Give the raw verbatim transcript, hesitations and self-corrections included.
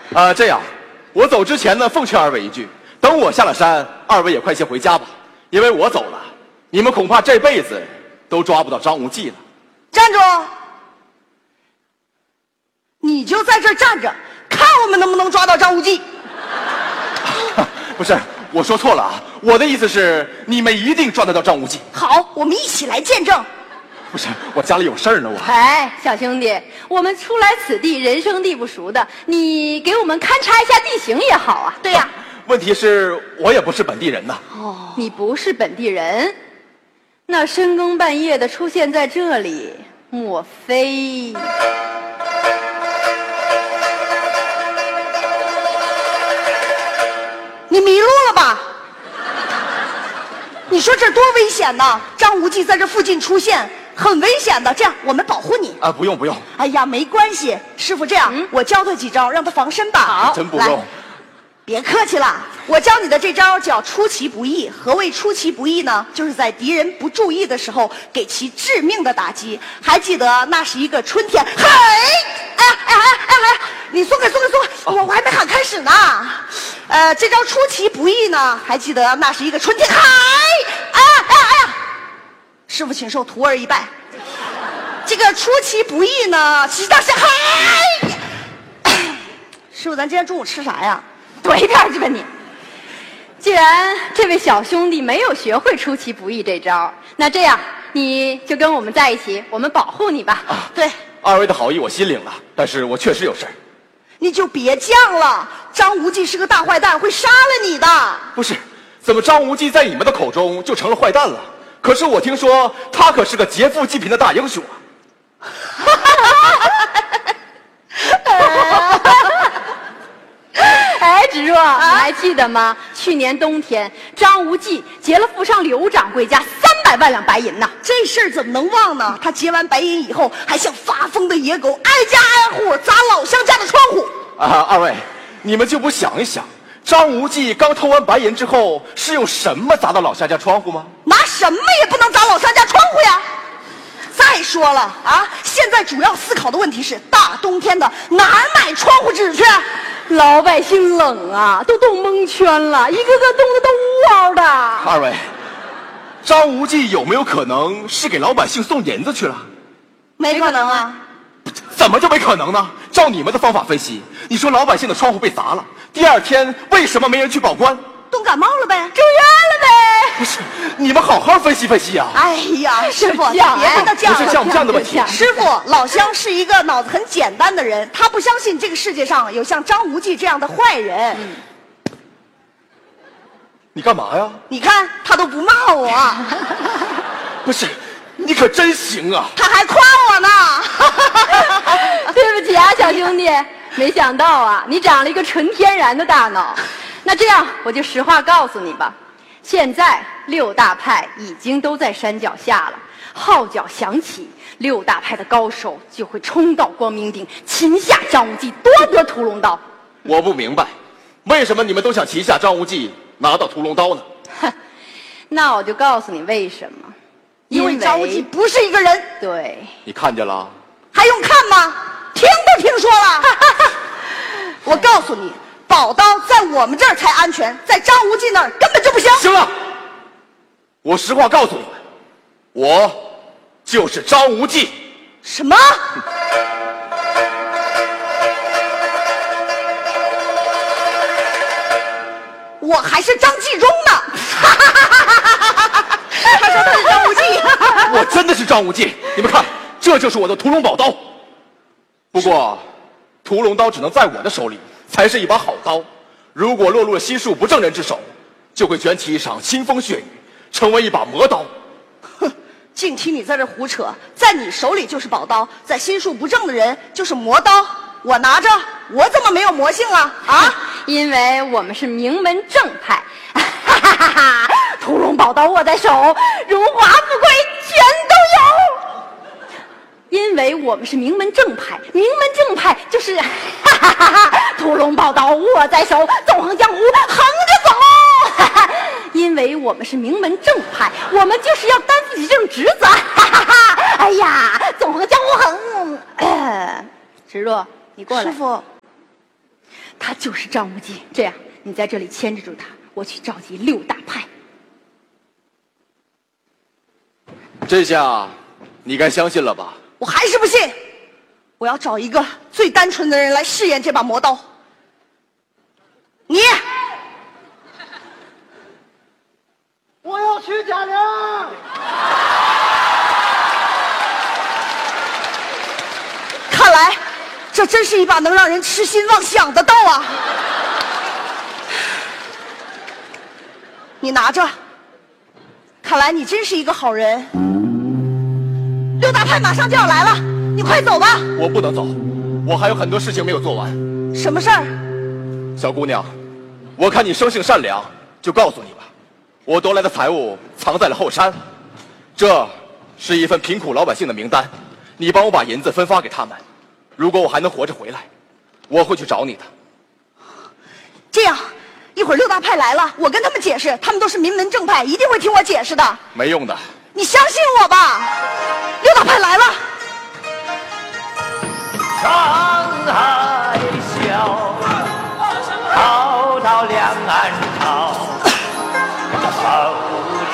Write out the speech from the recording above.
呃，这样，我走之前呢，奉劝二位一句，等我下了山，二位也快些回家吧，因为我走了，你们恐怕这辈子都抓不到张无忌了。 站住！你就在这儿站着，看我们能不能抓到张无忌。 不是，我说错了啊，我的意思是，你们一定抓得到张无忌。 好，我们一起来见证。 不是，我家里有事儿呢，我。 哎，小兄弟，我们初来此地，人生地不熟的，你给我们勘察一下地形也好啊。 对呀、啊， 问题是我也不是本地人呐。 哦，你不是本地人，那深更半夜的出现在这里，莫非？ 你迷路了吧？你说这多危险呐！张无忌在这附近出现，很危险的。这样，我们保护你。 啊，不用不用。 哎呀，没关系，师傅，这样、嗯、我教他几招，让他防身吧。 好， 真不用。 别客气了，我教你的这招叫出其不意。何谓出其不意呢？就是在敌人不注意的时候，给其致命的打击。还记得那是一个春天。嘿，哎呀，哎呀，哎呀，你松开，松开，松开！我我还没喊开始呢。呃，这招出其不意呢，还记得那是一个春天。嗨，哎呀，哎呀，哎呀！师傅，请受徒儿一拜。这个出其不意呢，其实它是嗨。师傅，咱今天中午吃啥呀？ 躲一边去吧你！既然这位小兄弟没有学会出其不意这招，那这样你就跟我们在一起，我们保护你吧。 啊， 对， 二位的好意我心领了，但是我确实有事儿。 你就别犟了，张无忌是个大坏蛋，会杀了你的。 不是，怎么张无忌在你们的口中就成了坏蛋了？可是我听说他可是个劫富济贫的大英雄啊！ 哎，芷若，你还记得吗？去年冬天，张无忌劫了富商刘掌柜家三百万两白银呢。 这事儿怎么能忘呢？他劫完白银以后，还像发疯的野狗，挨家挨户砸老乡家的窗户。 啊，二位，你们就不想一想，张无忌刚偷完白银之后，是用什么砸到老乡家窗户吗？ 拿什么也不能砸老乡家窗户呀！再说了啊，现在主要思考的问题是，大冬天的哪儿买窗户纸去？ 老百姓冷啊，都冻蒙圈了，一个个冻得都呜嗷的。 二位，张无忌有没有可能是给老百姓送银子去了？ 没可能啊！ 怎么就没可能呢？照你们的方法分析，你说老百姓的窗户被砸了，第二天为什么没人去报官？ 冻感冒了呗， 住院了呗。 不是，你们好好分析分析啊！ 哎呀，师傅，别跟他犟， 不是像不像的问题。 师傅，老乡是一个脑子很简单的人，他不相信这个世界上有像张无忌这样的坏人。嗯、 你干嘛呀？ 你看他都不骂我。 不是，你可真行啊！ 他还夸我呢。 对不起啊，小兄弟，没想到啊，你长了一个纯天然的大脑。那这样，我就实话告诉你吧，现在六大派已经都在山脚下了，号角响起，六大派的高手就会冲到光明顶，擒下张无忌，夺得屠龙刀。 我不明白，为什么你们都想擒下张无忌，拿到屠龙刀呢？ 哼，那我就告诉你为什么。 因为张无忌不是一个人。 对， 你看见了？ 还用看吗？听都听说了。我告诉你，宝刀在我们这儿才安全，在张无忌那儿根本就不行。 行了，我实话告诉你们，我就是张无忌。 什么？我还是张纪中呢。他说他是张无忌。 我真的是张无忌，你们看，这就是我的屠龙宝刀。不过，屠龙刀只能在我的手里，才是一把好刀。如果落入了心术不正人之手，就会卷起一场腥风血雨，成为一把魔刀。 哼，净听你在这胡扯，在你手里就是宝刀，在心术不正的人就是魔刀。我拿着，我怎么没有魔性啊？啊， 因为我们是名门正派。哈哈哈哈！屠龙宝刀握在手，荣华富贵全都有。因为我们是名门正派，名门正派就是哈哈哈哈！屠龙宝刀握在手，纵横江湖横着走。哈哈，因为我们是名门正派，我们就是要担负起这种职责。哈哈哈！哎呀，纵横江湖横。呃，芷若，你过来。 师傅， 他就是张无忌。这样，你在这里牵制住他，我去召集六大派。 这下你该相信了吧？ 我还是不信。我要找一个最单纯的人来试验这把魔刀。你， 我要去贾娘。 看来，这真是一把能让人痴心妄想的刀啊！你拿着，看来你真是一个好人。六大派马上就要来了，你快走吧。 我不能走，我还有很多事情没有做完。 什么事儿？ 小姑娘，我看你生性善良，就告诉你吧。我夺来的财物藏在了后山，这是一份贫苦老百姓的名单，你帮我把银子分发给他们。如果我还能活着回来，我会去找你的。 这样，一会儿六大派来了，我跟他们解释，他们都是名门正派，一定会听我解释的。 没用的， 你相信我吧。六大派来了。 沧海笑，滔滔两岸潮。